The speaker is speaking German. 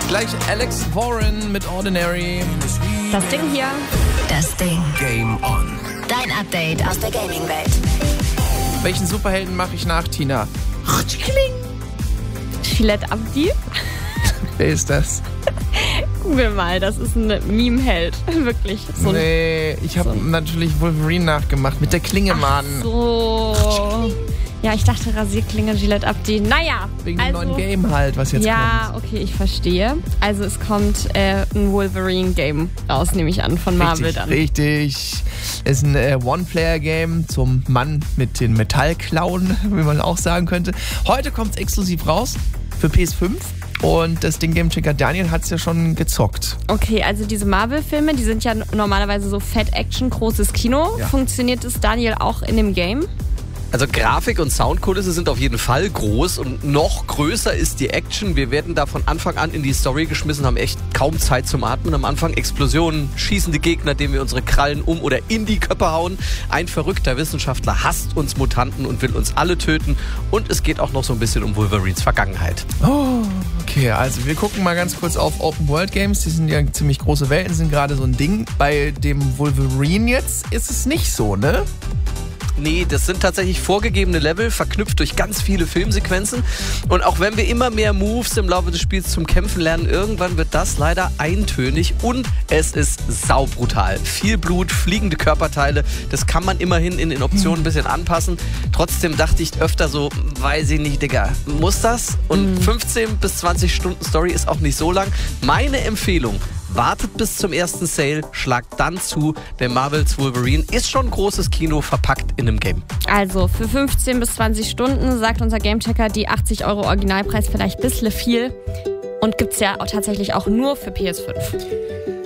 Gleich Alex Warren mit Ordinary. Das Ding hier. Das Ding. Game on. Dein Update aus der Gaming-Welt. Welchen Superhelden mache ich nach, Tina? Gillette Abdi. Wer ist das? Google mal, das ist ein Meme-Held. Wirklich. So Ich habe natürlich Wolverine nachgemacht mit der Klinge, Mann. So. Ja, ich dachte Rasierklinge, Gillette Abdi. Naja. Wegen dem neuen Game halt, was jetzt kommt. Ja, okay, ich verstehe. Also es kommt ein Wolverine-Game raus, nehme ich an, von Marvel dann. Richtig. Es ist ein One-Player-Game zum Mann mit den Metallklauen, wie man auch sagen könnte. Heute kommt es exklusiv raus für PS5. Und das Ding Gamechecker Daniel hat es ja schon gezockt. Okay, also diese Marvel-Filme, die sind ja normalerweise so Fett-Action, großes Kino. Ja. Funktioniert es, Daniel, auch in dem Game? Also Grafik und Soundkulisse sind auf jeden Fall groß und noch größer ist die Action. Wir werden da von Anfang an in die Story geschmissen, haben echt kaum Zeit zum Atmen. Am Anfang Explosionen, schießende Gegner, denen wir unsere Krallen um oder in die Köpfe hauen. Ein verrückter Wissenschaftler hasst uns Mutanten und will uns alle töten. Und es geht auch noch so ein bisschen um Wolverines Vergangenheit. Oh, okay, also wir gucken mal ganz kurz auf Open-World-Games. Die sind ja ziemlich große Welten, sind gerade so ein Ding. Bei dem Wolverine jetzt ist es nicht so, ne? Nee, das sind tatsächlich vorgegebene Level, verknüpft durch ganz viele Filmsequenzen. Und auch wenn wir immer mehr Moves im Laufe des Spiels zum Kämpfen lernen, irgendwann wird das leider eintönig und es ist saubrutal. Viel Blut, fliegende Körperteile, das kann man immerhin in den Optionen ein bisschen anpassen. Trotzdem dachte ich öfter so, weiß ich nicht, Digga, muss das? Und 15 bis 20 Stunden Story ist auch nicht so lang. Meine Empfehlung: wartet bis zum ersten Sale, schlagt dann zu, denn Marvels Wolverine ist schon großes Kino verpackt in einem Game. Also für 15 bis 20 Stunden sagt unser Gamechecker, die 80 € Originalpreis vielleicht ein bisschen viel. Und gibt es ja auch tatsächlich auch nur für PS5.